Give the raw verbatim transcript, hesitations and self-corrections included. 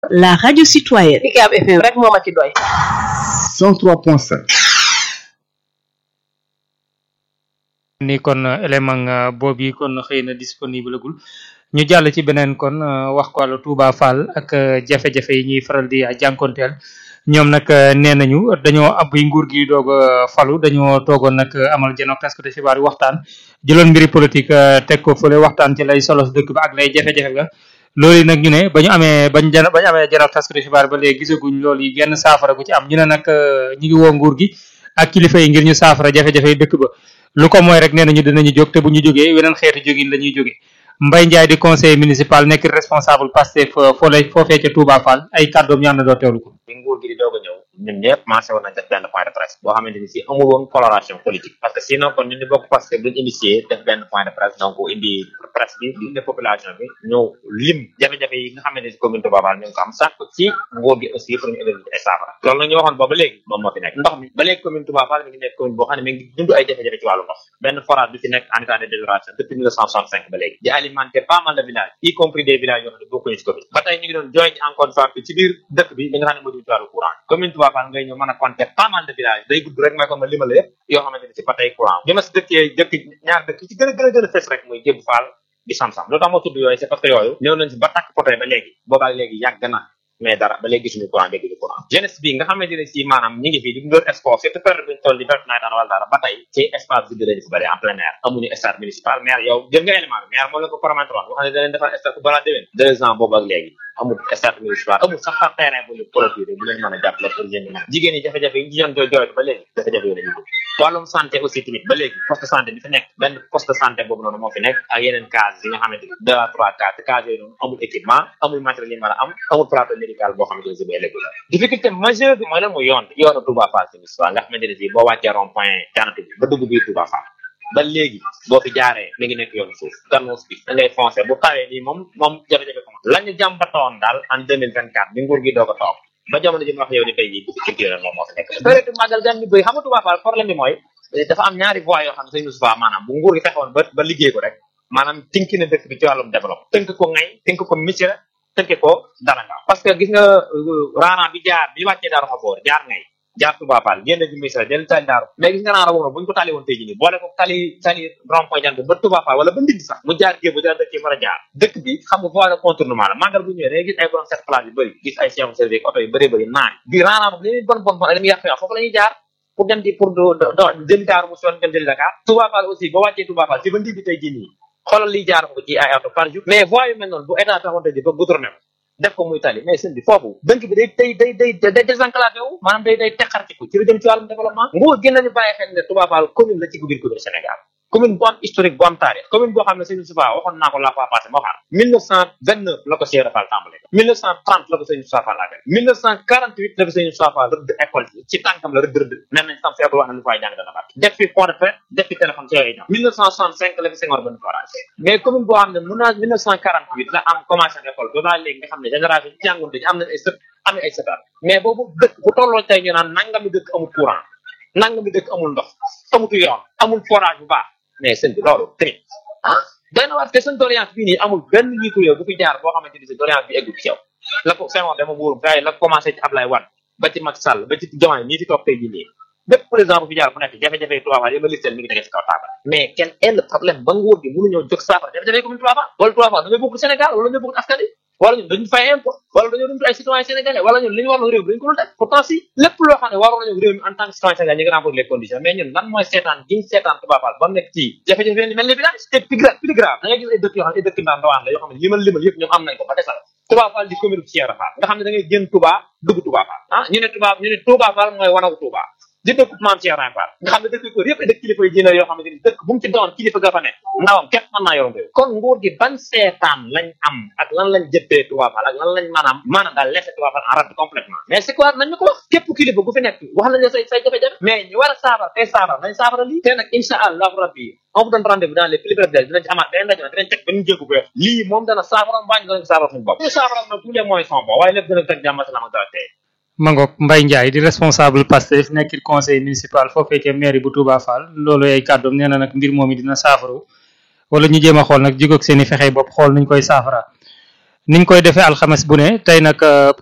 La radio citoyenne. Ucab F M rek moo ma ci doy. cent trois point sept. ni kon élément boobu kon xëy na disponible gul ñu jàll ci beneen kon wax ko wàllu Touba Fall ak jafe-jafe yi ñuy faral di jànkonteel ñoom nag nee nañu dañoo ab nguur gi doog a falu dañoo toogoon nag amal jënoog taskatu xibaar yi waxtaan jëloon mbiri politique teg ko fële waxtaan ci lay solos dëkk ba ak lay jafe-jafe ga loolu nag ñu ne ba ñu amee bañ jan bañu amee jënoog taskatu xibaar ba léegi gisaguñ loolu yi genn saafara gu ci am ñu ne nag ñi ngi woo nguur gi ak kilifa yi ngir ñu saafara jafe-jafe yi dëkk ba lu ko mooy rek nee nañu dinañu jóg te bu ñu jógee weneen xeetu jógin la ñuy jógee Mbaye Ndiaye di conseiller municipal nekk responsable Pastef foo lay foofee ca Touba Fall ay kàddoom ñaan na doo teewlu ko. bi nguur gi di doog a ñëw ñun ñëpp commencé woon nañ def benn point de presse boo xamante ni si amul woon coloration politique parce que sinon kon ñun ñu bokk Pastef duñ initié def benn point de presse donc indi presse bi di indi population bi ñëw lim jafe-jafe yi nga xamante ni si commune Touba Fall ñu ngi ko am sàkk ci nguur gi aussi pour ñu indi ay saafara loolu nag ñu waxoon boobu ba léegi moom moo fi nekk ndox mi ba léegi commune Touba Fall mi ngi nekk commune boo xam ne mi ngi dund ay jafe-jafe ci wàllu ndox benn forage bi fi nekk en état de détérioration depuis mille neuf cent soixante-cinq ba léegi di alimenter pas mal de villages y compris des villages yoo xam ne bokkuñu ci commune ba tey ñu ngi doon join encore une fois ci biir dëkk bi li nga xam ne moo di wàllu courant commune Touba Fall ngay ñëw mën a compter pas mal de villages day gudd rek mooy comme ma limal yëpp yoo xamante ne si ba tey courant bi ma si dëkkee dëkk ñaar dëkk ci gën a gën a gën a fes rek muy Jébu Fall di Sam-Sam loolu tax ma tudd yooyu c'est parce que yooyu ñëw nañ si ba takk poté ba léegi boobaa léegi yàgg na mais dara ba léegi gisuñu courant dégg ñu courant jeunesse bi nga xamante ne si maanaam ñi ngi fii di doon sport surtout période bi ñu toll di période nawetaan wala dara ba tey ci espace vide lañu fi bëri en plein air amuñu stade municipal maire yow jël nga élément bi maire moo leen ko promettre woon wax ne da leen defal stade bu balaa déwén deux ans boobu ak léegi amul stade municipal amul sax sax terrain bu ñu produire bu leen mën a jàppale pour jeunes yi jigéen yi jafe-jafe yi ñu doon jooy jooytu ba léegi jafe-jafe yi lañuy wàllum santé aussi tamit ba léegi poste de santé bi fi nekk benn poste de santé boobu noonu moo fi nekk ak yeneen case yi nga xamante ni deux à trois case te case yooyu noonu amul équipement amul matériel yi mën a am amul plateau médical boo xamante ne si bu élégu la difficulté majeure bi mooy lan muy yoon yoonu Touba Fall si miswa nga xamante ne si boo wàccee rond point janatu bi ba dugg biir Touba Fall ba léegi boo fi jaaree mi ngi nekk yoonu suuf gannoos bi da ngay foncé bu tawee nii moom moom jafe-jafe commencé la ñu jàmbatoon daal en deux mille vingt quatre bi nguur gi doog a toog ba jamono ji ma wax yow ni tey jii culture moom moo fi nekk période màggal gan ñu bëri xam nga Touba Fall problème bi mooy dafa am ñaari voies yoo xam ne sëñ Moustapha maanaam bu nguur gi fexoon ba ba liggéey ko rek maanaam tënki na dëkk bi ci wàllum développement tënk ko ngay tënk ko misira tënk ko dara nga parce que gis nga raana bi jaar bi wàccee daaru xafoor jaar ngay jaar Touba Fall génn bi misira jël tali daaru mais gis nga raana boobu buñ ko tali woon tey jii nii boole ko tali tali rond point jant ba Touba Fall wala ba ndindi sax mu jaar géebu dara dëkk yi war a jaar dëkk bi xam nga voie de contournement la màggal bu ñëwee da ngay gis ay borom set place yu bëri gis ay chef service oto yu bëri bëri naan bi raana boobu li muy bon bon bon li muy yàq foofu la ñuy jaar pour dem di pour jëli Daaru Muxti woon dem jëli Dakar Touba Fall aussi ba wàccee Touba Fall ci ba ndi bi tey jii nii xoolal liy jaar ko ci ay auto par jour mais voie yu mel noonu bu état taxoon tey ji ba goudronné ko def ko muy tali mais sëñ bi foofu dënk bi day day day day day désenclavé wu maanaam day day teqartiku ci lu jëm ci wàllum développement nguur gën nañu bàyyi xel ne Touba Fall commune la ci biir commune Sénégal commune bu am historique bu am taarix commune boo xam ne sëñ Moustapha waxoon naa ko la fois passé moo xam mille neuf cent vingt-neuf la ko Cheikh Fall tàmbale mille neuf cent trente la ko sëñ Moustapha Fall laajal mille neuf cent quarante-huit la ko sëñ Moustapha Fall rëdd école ci tànkam la rëdd rëdd nee nañ sam feebul wax na lu fay jàng dana barke def fi point de presse def fi téléphone ci yooyu ñoom mille neuf cent soixante-cinq la fi Senghor benn forage mais commune boo xam ne mun naa mille neuf cent quarante-huit la am commencé école ba baa léegi nga xam ne génération ci jàngoon dañu am nañ ay sët am nañ ay sëtaat mais boobu dëkk bu tolloo tey ñu naan nangami dëkk amul courant nangami dëkk amul ndox amutu yoon amul forage bu baax mais sëñ bi loolu tamit ah doy na waar te seen doléance bii nii amul benn njiitu réew bu fi jaar boo xamante ni si doléance bi eggul ci yow la ko Senghor dama wóorum gars yi la commencé ci Ablaye Wade ba ci Macky Sall ba ci Diomaye nii fi toog tey jii nii bépp président bu fi jaar bu nekk jafe-jafe yi Touba Fall yi ma listel mi ngi tege si kaw taabal mais quel est le problème ba nguur gi mënuñoo jóg saafara jafe-jafe commune Touba Fall wala Touba Fall dañoo bokk Sénégal wala dañoo bokk askan wi wala ñun dañu fay impôt wala dañoo dund ay citoyen sénégalais wala ñun li ñu waroon réew bi dañu ko dul def pourtant si lépp loo xam ne waroon nañu réew mi en tant que citoyen sénégalais ñu ngi remplir les conditions mais ñun lan mooy seetaan giñ seetaan Touba Fall ba mu nekk ci jafe-jafe ni mel ni village te plus grave plus grave da ngay gis ay dëkk yoo xam ne ay dëkk ndaan ndawaan la yoo xam ne limal limal yëpp ñoom am nañ ko ba desal Touba Fall di commune Cheikh Fall nga xam ne da ngay génn Touba dugg Touba Fall ah ñu ne Touba ñu ne Touba Fall mooy wanagu Touba di dëkk maam Cheikh Fall nga xam ne dëkk ko yëpp ay dëkk kilifa yi diine yoo xam ne dëkk bu mu ci doon kilifa ga fa ne ndawam képp mën naa yoroon kon nguur gi ban seetaan lañ am ak lan lañ jëppee Touba Fall ak lan lañ maanaam maanaam daal laissé Touba Fall en rade complètement mais c'est quoi nañ ñu ko wax képp kilifa gu fi nekk wax nañ ne say say jafe-jafe mais ñu war a saafara tey saafara nañ saafara lii te nag insha allahu rabbi on vous donne rendez-vous dans les plus brefs délais dinañ ci amaat beneen rajo dinañ teg benn jéego bu weex lii moom dana saafara mbaañ danañ ko saafara suñu bopp ñu saafara nag tous les moyens sont bons waaye lépp dana teg jàmm salaam ak dara tey Mangok Mbaye Ndiaye di responsable Pastef nekkit conseil municipal foofee ca mairie bu Touba Fall loolu ay kàddoom nee na nag mbir moom i dina saafaru wala ñu jéem a xool nag jigóog seen i fexey bopp xool nuñ koy saafara niñ koy defee alxames bu ne tey nag